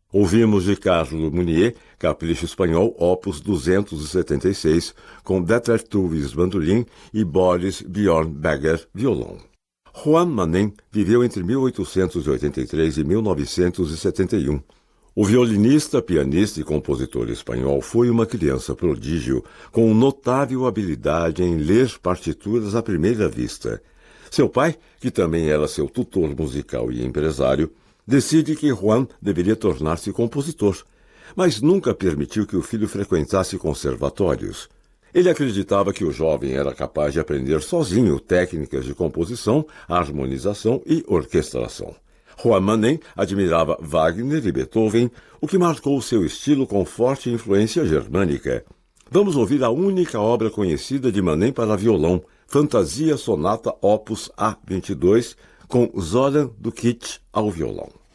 Ouvimos de Carlo Munier, Capricho Espanhol, opus 276, com Dieter Tuvis, bandolim, e Boris Björnberger, violão. Juan Manem viveu entre 1883 e 1971. O violinista, pianista e compositor espanhol foi uma criança prodígio, com notável habilidade em ler partituras à primeira vista. Seu pai, que também era seu tutor musical e empresário, decide que Juan deveria tornar-se compositor, mas nunca permitiu que o filho frequentasse conservatórios. Ele acreditava que o jovem era capaz de aprender sozinho técnicas de composição, harmonização e orquestração. Juan Manem admirava Wagner e Beethoven, o que marcou seu estilo com forte influência germânica. Vamos ouvir a única obra conhecida de Manem para violão, Fantasia Sonata Opus A22, com Zoran Dukic ao violão.